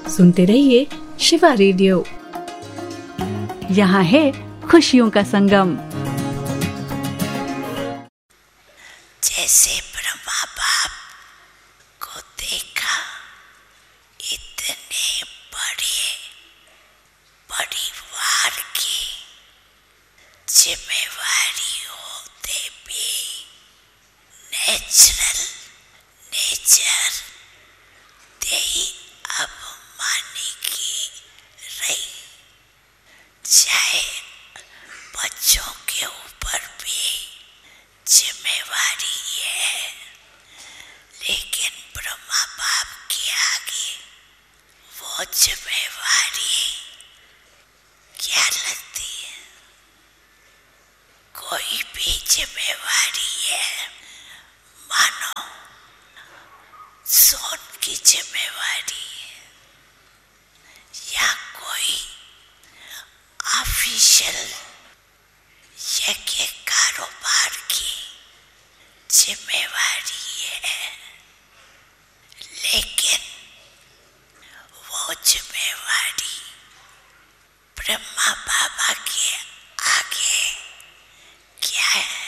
सुनते रहिए शिवा रेडियो। यहाँ है खुशियों का संगम। जैसे ब्रह्मा बाप को देखा इतने बड़े परिवार की जिम्मेवारी होते भी नेचर दे अपमानी की रही। चाहे बच्चों के ऊपर भी जिम्मेवारी है, लेकिन ब्रह्मा बाप के आगे वो जिम्मेवारी क्या लगती है। कोई भी जिम्मेवारी है, मानो सोन की जिम्मेवारी या कोई ऑफिशियल या के कारोबार की जिम्मेवारी है, लेकिन वो जिम्मेवारी ब्रह्मा बाबा के आगे क्या है।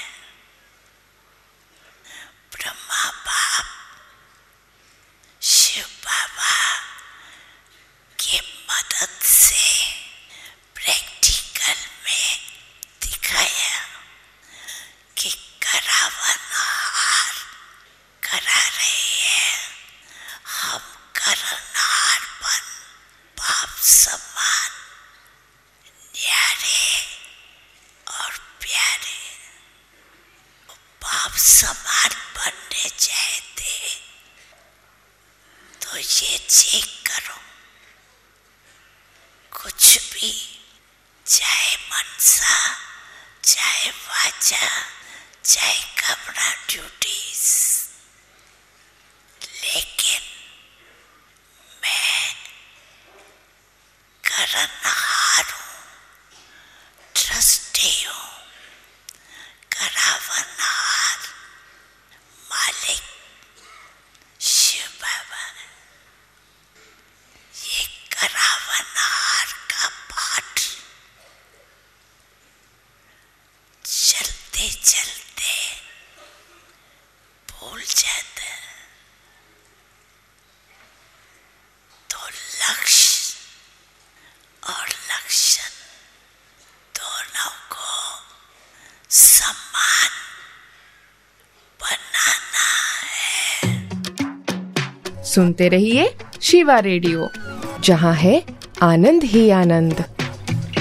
ब्रह्मा बाप शिव बाबा की मदद से प्रैक्टिकल में दिखाया कि करावनहार करा रहे हैं हम करनारपन बाप समान न्यारे और प्यारे। बाप समान बनने चाहते तो ये चेक करो, कुछ भी, चाहे मनसा, चाहे वाचा, चाहे कपड़ा ड्यूटीज, लेकिन मैं करनहार हूँ, ट्रस्टी हूँ, करावनहार मालिक शिव बाबा। ये करावनहार का पाठ चलते चलते भूल जाते हैं, तो लक्ष्य और लक्षण दोनों को समान बनाना है। सुनते रहिए शिवा रेडियो, जहाँ है आनंद ही आनंद।